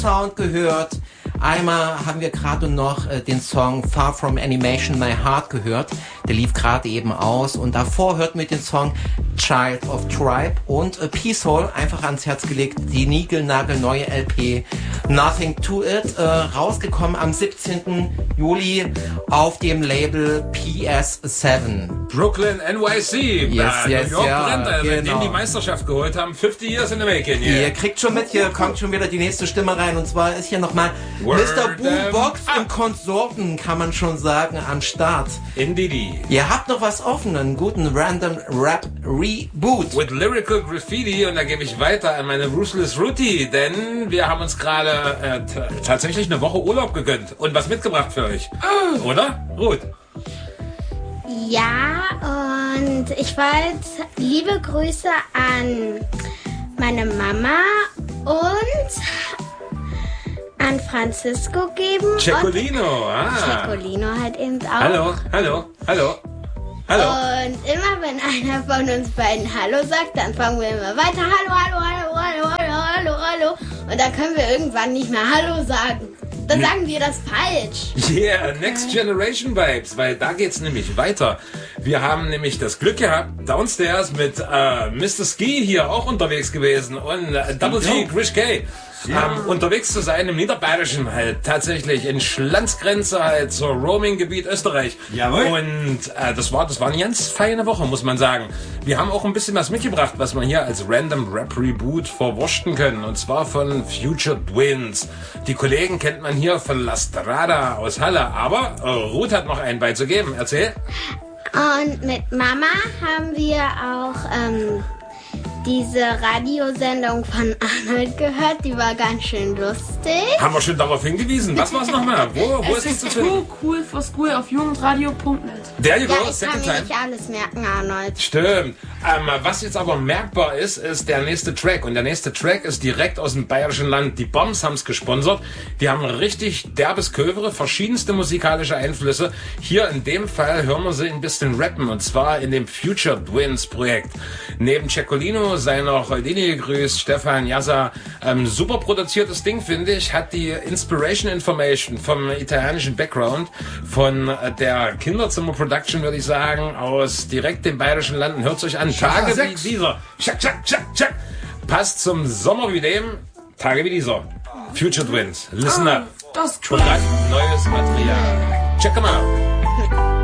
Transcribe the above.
Sound gehört. Einmal haben wir gerade noch den Song Far From Animation My Heart gehört. Der lief gerade eben aus. Und davor hörten wir den Song Child of Tribe und Peace Hole einfach ans Herz gelegt. Die niegelnagelneue LP Nothing to It, rausgekommen am 17. Juli auf dem Label PS7. Brooklyn, NYC. Yes, yes, New York ja, brennt, seitdem genau. die Meisterschaft geholt haben. 50 years in the making. Yeah. Ihr kriegt schon mit, hier kommt schon wieder die nächste Stimme rein. Und zwar ist hier nochmal Mr. Boombox und Konsorten, kann man schon sagen, am Start. Indeed. Ihr habt noch was offen, einen guten Random Rap Reboot. With Lyrical Graffiti, und da gebe ich weiter an meine Ruthless Ruti, denn wir haben uns gerade tatsächlich eine Woche Urlaub gegönnt und was mitgebracht für euch. Oder? Ruth? Ja, und ich wollte liebe Grüße an meine Mama und an Francisco geben. Cecolino, Cecolino halt eben auch. Hallo. Und immer wenn einer von uns beiden Hallo sagt, dann fangen wir immer weiter. Hallo. Und dann können wir irgendwann nicht mehr Hallo sagen. Dann sagen wir das falsch. Yeah, Next Generation Vibes, weil da geht's nämlich weiter. Wir haben nämlich das Glück gehabt, downstairs mit Mr. Ski hier auch unterwegs gewesen und Double G, Grish K. Unterwegs zu sein im Niederbayerischen halt, tatsächlich in Schlanzgrenze halt zur Roaming-Gebiet Österreich. Jawohl. Und das war eine ganz feine Woche, muss man sagen. Wir haben auch ein bisschen was mitgebracht, was man hier als Random Rap Reboot verwurschten können. Und zwar von Future Twins. Die Kollegen kennt man hier von La Strada aus Halle. Aber Ruth hat noch einen beizugeben. Erzähl. Und mit Mama haben wir auch diese Radiosendung von Arnold gehört. Die war ganz schön lustig. Haben wir schon darauf hingewiesen. Was war es nochmal? Wo ist es zu finden? Cool for School auf jugendradio.net. There you Ja, go, ich kann second mir time. nicht alles merken, Arnold. Stimmt. Was jetzt aber merkbar ist, ist der nächste Track. Und der nächste Track ist direkt aus dem bayerischen Land. Die Bombs haben es gesponsert. Die haben richtig derbes Kövere, verschiedenste musikalische Einflüsse. Hier in dem Fall hören wir sie ein bisschen rappen. Und zwar in dem Future Twins Projekt. Neben Cecolino sei noch Holdini gegrüßt, Stefan Jassa. Super produziertes Ding, finde ich. Hat die Inspiration Information vom italienischen Background, von der Kinderzimmer Production, würde ich sagen, aus direkt dem bayerischen Land. Und hört's euch an. Tage wie dieser. Schack. Passt zum Sommer wie dem. Tage wie dieser. Future Twins. Listen up. Das ist Und dann neues Material. Check 'em out.